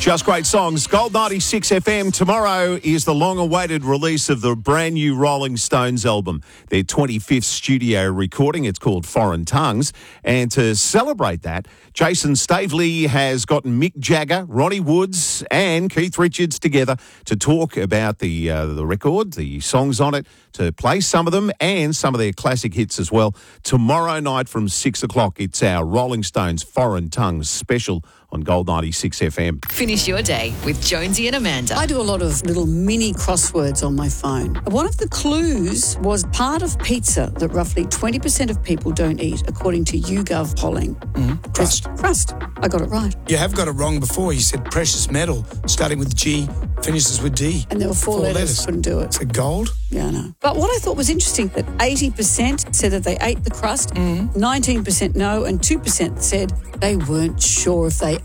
Just great songs. Gold 96 FM. Tomorrow is the long-awaited release of the brand new Rolling Stones album, their 25th studio recording. It's called Foreign Tongues. And to celebrate that, Jason Stavely has gotten Mick Jagger, Ronnie Woods and Keith Richards together to talk about the record, the songs on it, to play some of them and some of their classic hits as well. Tomorrow night from 6 o'clock, it's our Rolling Stones Foreign Tongues special on Gold 96 FM. Finish your day with Jonesy and Amanda. I do a lot of little mini crosswords on my phone. One of the clues was part of pizza that roughly 20% of people don't eat, according to YouGov polling. Crust. Crust. I got it right. You have got it wrong before. You said precious metal, starting with G, finishes with D. And there were four letters. Couldn't do it. So gold? Yeah, I know. But what I thought was interesting, that 80% said that they ate the crust, 19% no, and 2% said they weren't sure if they